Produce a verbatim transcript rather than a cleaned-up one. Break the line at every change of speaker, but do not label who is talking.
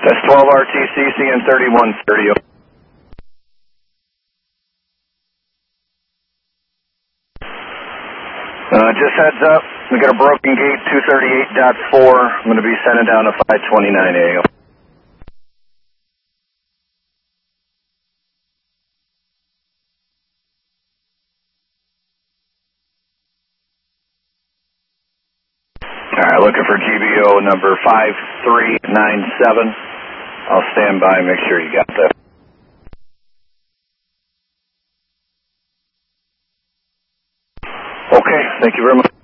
That's twelve R T C, C N thirty-one thirty. Uh, just heads up, we got a broken gate, two thirty-eight point four. I'm going to be sending down to five twenty-nine A O. Alright, looking for G B O number five three nine seven. I'll stand by and make sure you got that. Okay, thank you very much.